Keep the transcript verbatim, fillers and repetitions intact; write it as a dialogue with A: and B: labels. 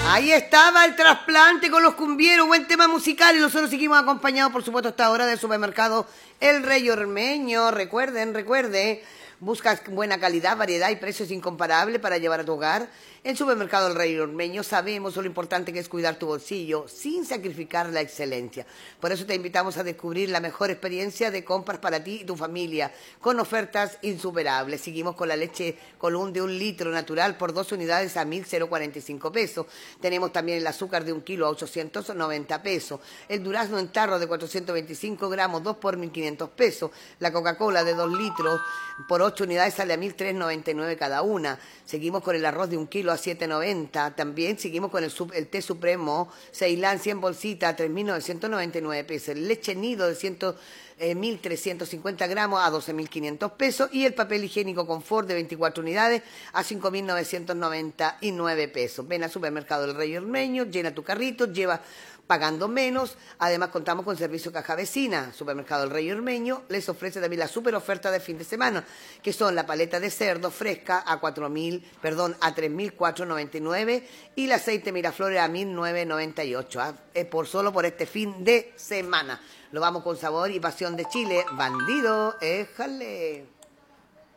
A: Ahí estaba el trasplante con los cumbieros, buen tema musical, y nosotros seguimos acompañados, por supuesto, hasta ahora del supermercado El Rey Ormeño. Recuerden, recuerden, buscas buena calidad, variedad y precios incomparables para llevar a tu hogar. En Supermercado El Rey Ormeño sabemos lo importante que es cuidar tu bolsillo sin sacrificar la excelencia. Por eso te invitamos a descubrir la mejor experiencia de compras para ti y tu familia, con ofertas insuperables. Seguimos con la leche Colún de un litro natural por dos unidades a mil cuarenta y cinco pesos. Tenemos también el azúcar de un kilo a ochocientos noventa pesos. El durazno en tarro de cuatrocientos veinticinco gramos, dos por mil quinientos pesos. La Coca-Cola de dos litros por ocho unidades sale a mil trescientos noventa y nueve cada una. Seguimos con el arroz de un kilo a siete noventa. También seguimos con el, sub, el té supremo Ceilán cien bolsitas a tres mil novecientos noventa y nueve pesos. El leche nido de cien, eh, mil trescientos cincuenta gramos a doce mil quinientos pesos. Y el papel higiénico confort de veinticuatro unidades a cinco mil novecientos noventa y nueve pesos. Ven al Supermercado El Rey Ormeño, llena tu carrito, lleva pagando menos. Además contamos con servicio caja vecina. Supermercado El Rey Ormeño les ofrece también la super oferta de fin de semana, que son la paleta de cerdo fresca a cuatro mil, perdón, a tres mil cuatrocientos noventa y nueve y el aceite Miraflores a mil novecientos noventa y ocho. ¿eh? Es por solo por este fin de semana. Lo vamos con sabor y pasión de Chile. Bandido, éjale.